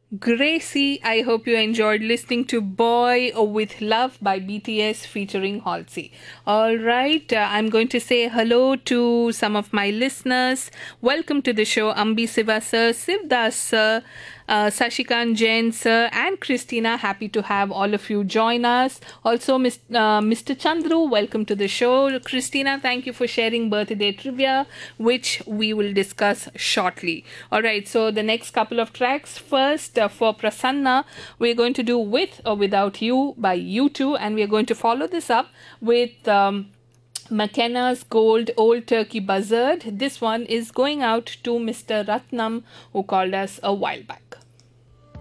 Gracie, I hope you enjoyed listening to Boy with Love by BTS featuring Halsey. All right, I'm going to say hello to some of my listeners. Welcome to the show, Ambi Siva sir, Sivdas sir, Sashikant Jain sir, and Christina. Happy to have all of you join us. Also, Mr. Chandru, welcome to the show. Christina, thank you for sharing birthday trivia, which we will discuss shortly. All right, so the next couple of tracks. First, for Prasanna, we're going to do With or Without You by U2, and we're going to follow this up with McKenna's Gold Old Turkey Buzzard. This one is going out to Mr. Ratnam, who called us a while back.